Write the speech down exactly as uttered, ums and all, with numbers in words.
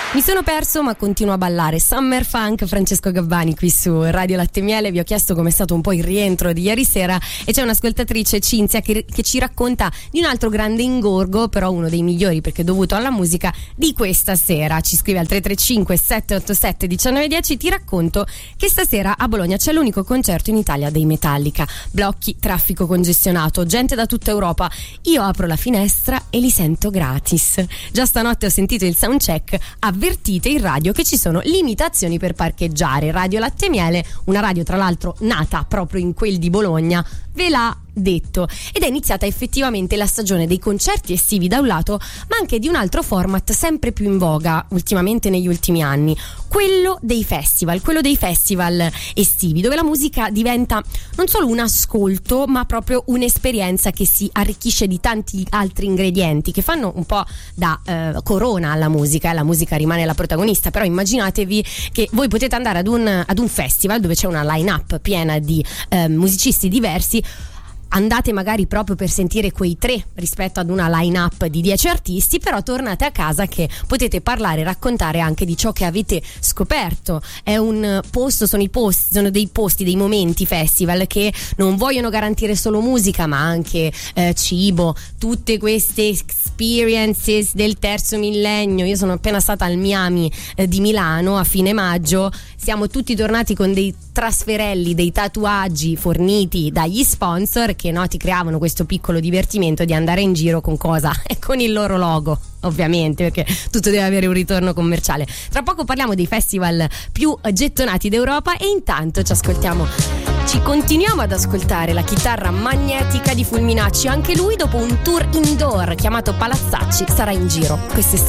Mi sono perso ma continuo a ballare Summer Funk, Francesco Gabbani qui su Radio Latte Miele. Vi ho chiesto com'è stato un po' il rientro di ieri sera e c'è un'ascoltatrice, Cinzia, che, che ci racconta di un altro grande ingorgo, però uno dei migliori perché dovuto alla musica, di questa sera. Ci scrive al tre tre cinque sette otto sette uno nove uno zero. Ti racconto che stasera a Bologna c'è l'unico concerto in Italia dei Metallica. Blocchi, traffico congestionato, gente da tutta Europa. Io apro la finestra e li sento gratis. Già stanotte ho sentito il soundcheck. Avvertite in radio che ci sono limitazioni per parcheggiare. Radio Latte Miele, una radio tra l'altro nata proprio in quel di Bologna, ve l'ha detto. Ed è iniziata effettivamente la stagione dei concerti estivi da un lato, ma anche di un altro format sempre più in voga ultimamente negli ultimi anni, quello dei festival, quello dei festival estivi, dove la musica diventa non solo un ascolto, ma proprio un'esperienza che si arricchisce di tanti altri ingredienti che fanno un po' da eh, corona alla musica. La musica rimane la protagonista, però immaginatevi che voi potete andare ad un, ad un festival dove c'è una line-up piena di eh, musicisti diversi. Andate magari proprio per sentire quei tre rispetto ad una line-up di dieci artisti, però tornate a casa che potete parlare e raccontare anche di ciò che avete scoperto. È un posto, sono i posti, sono dei posti, dei momenti festival che non vogliono garantire solo musica, ma anche eh, cibo, tutte queste experiences del terzo millennio. Io sono appena stata al Miami eh, di Milano a fine maggio, siamo tutti tornati con dei trasferelli, dei tatuaggi forniti dagli sponsor che no, ti creavano questo piccolo divertimento di andare in giro con cosa? Con il loro logo, ovviamente, perché tutto deve avere un ritorno commerciale. Tra poco parliamo dei festival più gettonati d'Europa e intanto ci ascoltiamo, ci continuiamo ad ascoltare la chitarra magnetica di Fulminacci. Anche lui dopo un tour indoor chiamato Palazzacci sarà in giro quest'estate.